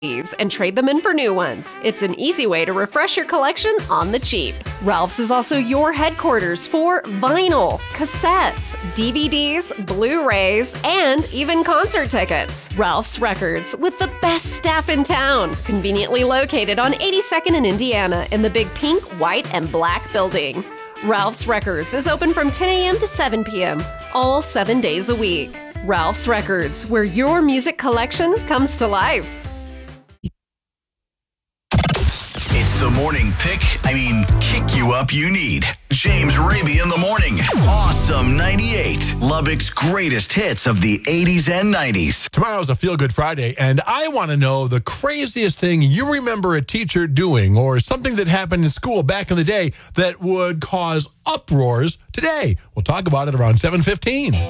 and trade them in for new ones. It's an easy way to refresh your collection on the cheap. Ralph's is also your headquarters for vinyl, cassettes, DVDs, Blu-rays, and even concert tickets. Ralph's Records, with the best staff in town, conveniently located on 82nd in Indiana in the big pink, white, and black building. Ralph's Records is open from 10 a.m. to 7 p.m., all 7 days a week. Ralph's Records, where your music collection comes to life. It's the morning kick you up you need. James Raby in the morning. Awesome 98. Lubbock's greatest hits of the 80s and 90s. Tomorrow's a Feel Good Friday, and I want to know the craziest thing you remember a teacher doing or something that happened in school back in the day that would cause uproars today. We'll talk about it around 7:15.